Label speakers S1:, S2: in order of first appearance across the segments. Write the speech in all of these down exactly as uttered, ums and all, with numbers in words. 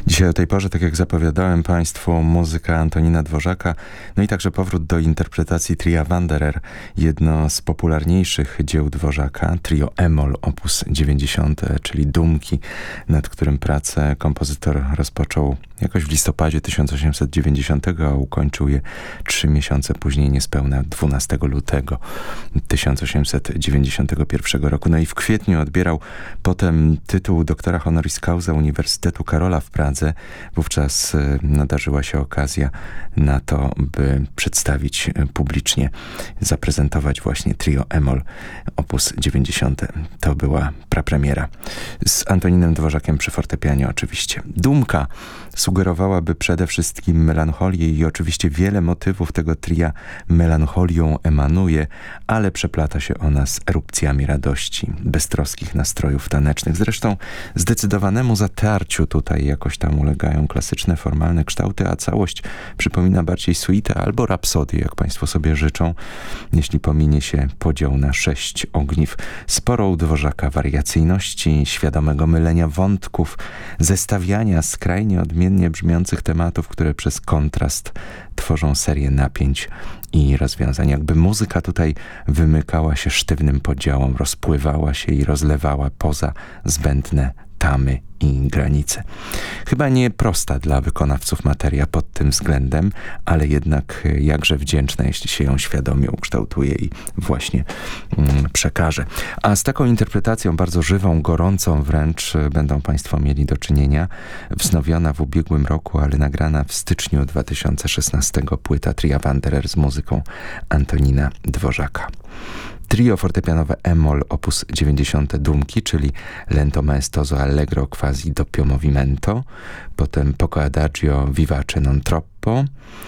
S1: Dzisiaj o tej porze, tak jak zapowiadałem Państwu, muzyka Antonina Dworzaka, no i także powrót do interpretacji tria Wanderer, jedno z popularniejszych dzieł Dworzaka, trio E-moll op. dziewięćdziesiąt, czyli Dumki, nad którym pracę kompozytor rozpoczął jakoś w listopadzie tysiąc osiemset dziewięćdziesiątego, a ukończył je trzy miesiące później, niespełna dwunastego lutego tysiąc osiemset dziewięćdziesiątego pierwszego roku. No i w kwietniu odbierał potem tytuł doktora honoris causa Uniwersytetu Karola w Pradze. Wówczas nadarzyła się okazja na to, by przedstawić publicznie, zaprezentować właśnie trio E-moll op. dziewięćdziesiąt. To była prapremiera. Z Antoninem Dworzakiem przy fortepianie oczywiście. Dumka sugerowałaby przede wszystkim melancholię i oczywiście wiele motywów tego tria melancholią emanuje, ale przeplata się ona z erupcjami radości, beztroskich nastrojów tanecznych. Zresztą zdecydowanemu zatarciu tutaj jakoś tam ulegają klasyczne, formalne kształty, a całość przypomina bardziej suitę albo rapsodię, jak Państwo sobie życzą, jeśli pominie się podział na sześć ogniw. Sporo u Dworzaka wariacyjności, świadomego mylenia wątków, zestawiania skrajnie odmiennie brzmiących tematów, które przez kontrast tworzą serię napięć i rozwiązań. Jakby muzyka tutaj wymykała się sztywnym podziałom, rozpływała się i rozlewała poza zbędne tamy i granice. Chyba nie prosta dla wykonawców materia pod tym względem, ale jednak jakże wdzięczna, jeśli się ją świadomie ukształtuje i właśnie mm, przekaże. A z taką interpretacją bardzo żywą, gorącą wręcz będą Państwo mieli do czynienia. Wznowiona w ubiegłym roku, ale nagrana w styczniu dwa tysiące szesnastego płyta tria Wanderer z muzyką Antonina Dworzaka. Trio fortepianowe E-moll op. dziewięćdziesiąt Dumki, czyli Lento maestoso allegro quasi doppio movimento, potem Poco adagio vivace non troppo,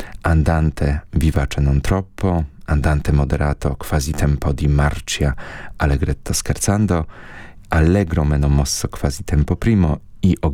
S1: Andante vivace non troppo, Andante moderato quasi tempo di marcia allegretto scherzando, Allegro meno mosso quasi tempo primo i